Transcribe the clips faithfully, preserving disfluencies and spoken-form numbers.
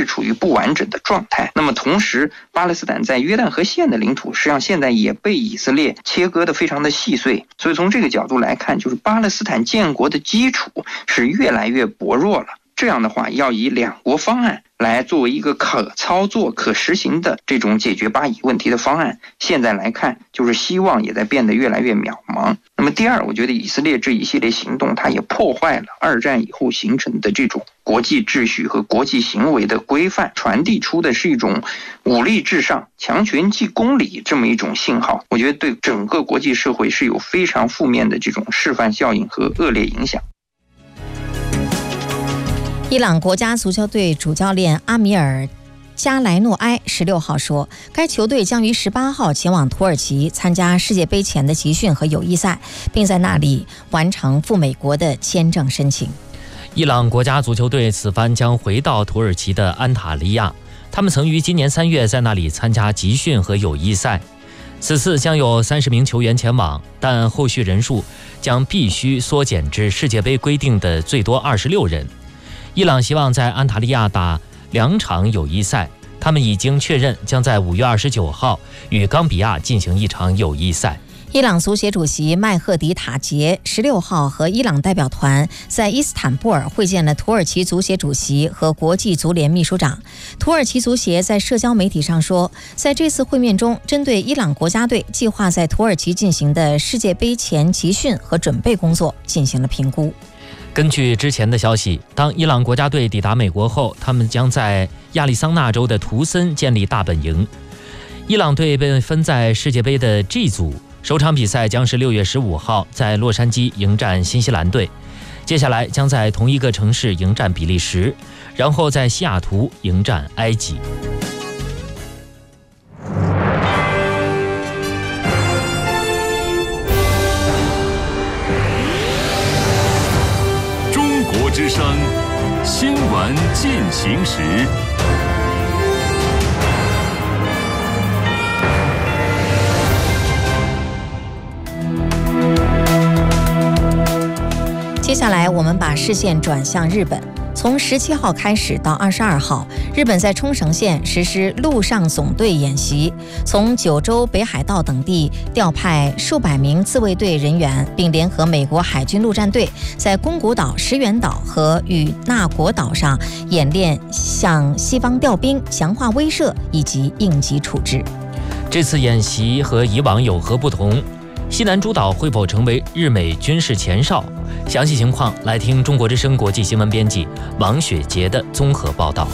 处于不完整的状态。那么同时，巴勒斯坦在约旦河线的领土实际上现在也被以色列切割得非常的细碎，所以从这个角度来看，就是巴勒斯坦建国的基础是越来越薄弱了。这样的话，要以两国方案来作为一个可操作、可实行的这种解决巴以问题的方案，现在来看，就是希望也在变得越来越渺茫。那么第二，我觉得以色列这一系列行动，它也破坏了二战以后形成的这种国际秩序和国际行为的规范，传递出的是一种武力至上、强权即公理这么一种信号。我觉得对整个国际社会是有非常负面的这种示范效应和恶劣影响。 伊朗国家足球队主教练阿米尔加莱诺埃十六号说，该球队将于十八号前往土耳其参加世界杯前的集训和友谊赛，并在那里完成赴美国的签证申请。 伊朗国家足球队此番将回到土耳其的安塔利亚，他们曾于今年三月在那里参加集训和友谊赛。此次将有三十名球员前往，但后续人数将必须缩减至世界杯规定的最多二十六人。伊朗希望在安塔利亚打两场友谊赛，他们已经确认将在五月二十九号与冈比亚进行一场友谊赛。 伊朗足协主席麦赫迪塔杰十六号和伊朗代表团在伊斯坦布尔会见了土耳其足协主席和国际足联秘书长。土耳其足协在社交媒体上说，在这次会面中，针对伊朗国家队计划在土耳其进行的世界杯前集训和准备工作进行了评估。 根据之前的消息，当伊朗国家队抵达美国后，他们将在亚利桑那州的图森建立大本营。伊朗队被分在世界杯的 G 组，首场比赛将是六月十五号在洛杉矶迎战新西兰队，接下来将在同一个城市迎战比利时，然后在西雅图迎战埃及。 之声新闻进行时， 接下来我们把视线转向日本。从十七号开始到二十二号，日本在冲绳县实施陆上总队演习，从九州、北海道等地调派数百名自卫队人员，并联合美国海军陆战队在宫古岛、石垣岛和与那国岛上演练向西方调兵、强化威慑以及应急处置。 这次演习和以往有何不同？西南诸岛会否成为日美军事前哨？详细情况来听中国之声国际新闻编辑王雪杰的综合报道。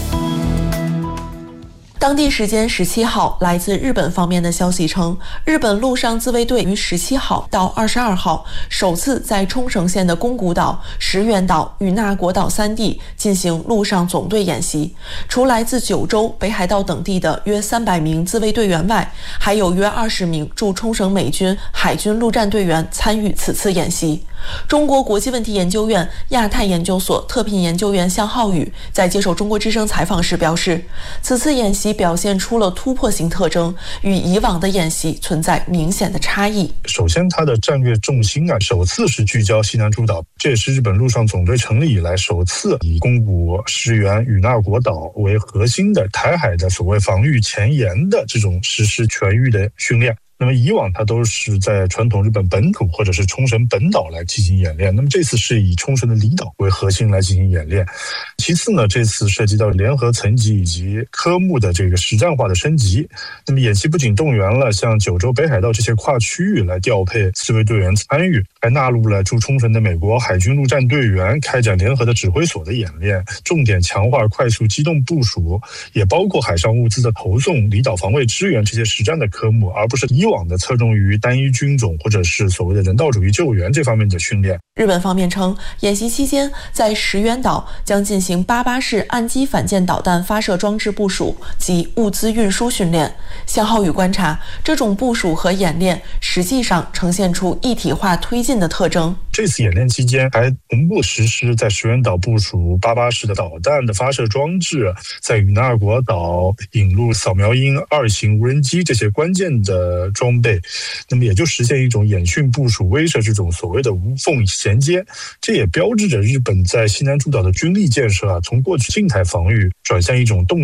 当地时间十七号，来自日本方面的消息称，日本陆上自卫队于十七号到二十二号首次在冲绳县的宫古岛、石垣岛与那国岛三地进行陆上总队演习。除来自九州、北海道等地的约三百名自卫队员外，还有约二十名驻冲绳美军海军陆战队员参与此次演习。中国国际问题研究院亚太研究所特聘研究员向浩宇在接受中国之声采访时表示，此次演习表现出了突破性特征，与以往的演习存在明显的差异。 首先，它的战略重心啊，首次是聚焦西南诸岛，这也是日本陆上总队成立以来首次以宫古、石垣、与那国岛为核心的台海的所谓防御前沿的这种实施全域的训练。那么以往它都是在传统日本本土或者是冲绳本岛来进行演练，那么这次是以冲绳的离岛为核心来进行演练。其次呢，这次涉及到联合层级以及科目的这个实战化的升级。那么演习不仅动员了像九州、北海道这些跨区域来调配自卫队员参与，还纳入了驻冲绳的美国海军陆战队员开展联合的指挥所的演练，重点强化快速机动部署，也包括海上物资的投送、离岛防卫支援这些实战的科目，而不是以往的侧重于单一军种或者是所谓的人道主义救援这方面的训练。 日本方面称，演习期间在石垣岛将进行八八式岸基反舰导弹发射装置部署及物资运输训练。向浩宇观察，这种部署和演练实际上呈现出一体化推进的特征。 这次演练期间还同步实施在石垣岛部署八八式的导弹的发射装置，在与那国岛引入扫描鹰二型无人机这些关键的装备，那么也就实现一种演训部署威慑这种所谓的无缝衔接。这也标志着日本在西南诸岛的军力建设啊，从过去静态防御转向一种动